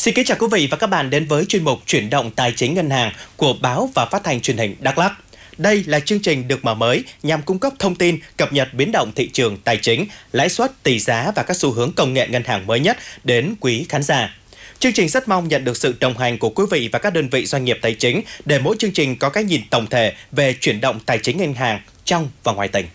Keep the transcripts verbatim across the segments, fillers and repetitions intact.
Xin kính chào quý vị và các bạn đến với chuyên mục Chuyển động Tài chính Ngân hàng của Báo và Phát thanh Truyền hình Đắk Lắk. Đây là chương trình được mở mới nhằm cung cấp thông tin, cập nhật biến động thị trường tài chính, lãi suất, tỷ giá và các xu hướng công nghệ ngân hàng mới nhất đến quý khán giả. Chương trình rất mong nhận được sự đồng hành của quý vị và các đơn vị doanh nghiệp tài chính để mỗi chương trình có cái nhìn tổng thể về chuyển động tài chính ngân hàng trong và ngoài tỉnh.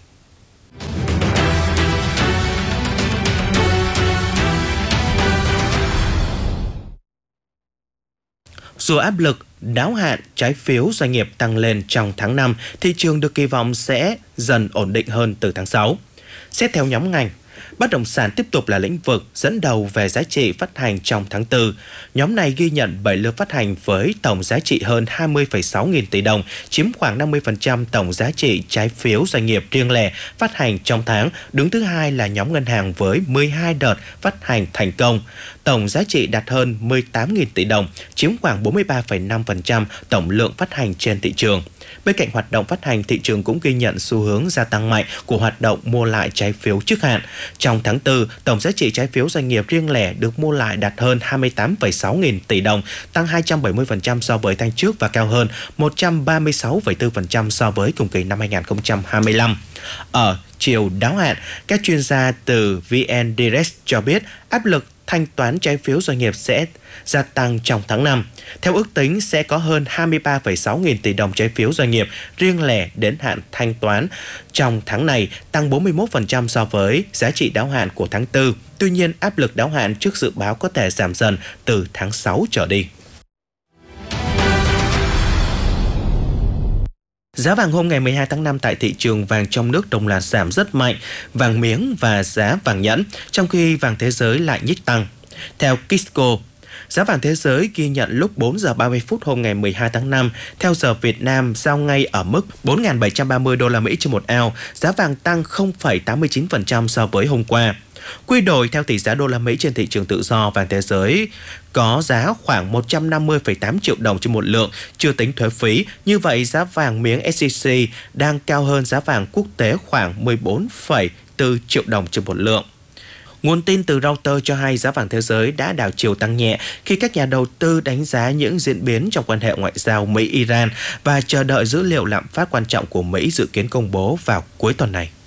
Dù áp lực đáo hạn trái phiếu doanh nghiệp tăng lên trong tháng năm, thị trường được kỳ vọng sẽ dần ổn định hơn từ tháng sáu. Xét theo nhóm ngành, bất động sản tiếp tục là lĩnh vực dẫn đầu về giá trị phát hành trong tháng tư. Nhóm này ghi nhận bảy lượt phát hành với tổng giá trị hơn hai mươi phẩy sáu nghìn tỷ đồng, chiếm khoảng năm mươi phần trăm tổng giá trị trái phiếu doanh nghiệp riêng lẻ phát hành trong tháng. Đứng thứ hai là nhóm ngân hàng với mười hai đợt phát hành thành công. Tổng giá trị đạt hơn mười tám nghìn tỷ đồng, chiếm khoảng bốn mươi ba phẩy năm phần trăm tổng lượng phát hành trên thị trường. Bên cạnh hoạt động phát hành, thị trường cũng ghi nhận xu hướng gia tăng mạnh của hoạt động mua lại trái phiếu trước hạn. Trong tháng tư, tổng giá trị trái phiếu doanh nghiệp riêng lẻ được mua lại đạt hơn hai mươi tám phẩy sáu nghìn tỷ đồng, tăng hai trăm bảy mươi phần trăm so với tháng trước và cao hơn một trăm ba mươi sáu phẩy bốn phần trăm so với cùng kỳ năm hai nghìn không trăm hai mươi lăm. Ở chiều đáo hạn, các chuyên gia từ vê en Direct cho biết áp lực thanh toán trái phiếu doanh nghiệp sẽ gia tăng trong tháng năm. Theo ước tính, sẽ có hơn hai mươi ba phẩy sáu nghìn tỷ đồng trái phiếu doanh nghiệp riêng lẻ đến hạn thanh toán trong tháng này, tăng bốn mươi mốt phần trăm so với giá trị đáo hạn của tháng tư. Tuy nhiên, áp lực đáo hạn trước dự báo có thể giảm dần từ tháng sáu trở đi. Giá vàng hôm ngày mười hai tháng năm tại thị trường vàng trong nước đồng loạt giảm rất mạnh, vàng miếng và giá vàng nhẫn, trong khi vàng thế giới lại nhích tăng. Theo Kisco, giá vàng thế giới ghi nhận lúc bốn giờ ba mươi phút hôm ngày mười hai tháng năm, theo giờ Việt Nam giao ngay ở mức bốn nghìn bảy trăm ba mươi đô la Mỹ trên một ounce, giá vàng tăng không phẩy tám mươi chín phần trăm so với hôm qua. Quy đổi theo tỷ giá đô la Mỹ trên thị trường tự do, vàng thế giới có giá khoảng một trăm năm mươi phẩy tám triệu đồng trên một lượng, chưa tính thuế phí. Như vậy, giá vàng miếng ét gi xê đang cao hơn giá vàng quốc tế khoảng mười bốn phẩy bốn triệu đồng trên một lượng. Nguồn tin từ Reuters cho hay giá vàng thế giới đã đảo chiều tăng nhẹ khi các nhà đầu tư đánh giá những diễn biến trong quan hệ ngoại giao Mỹ-Iran và chờ đợi dữ liệu lạm phát quan trọng của Mỹ dự kiến công bố vào cuối tuần này.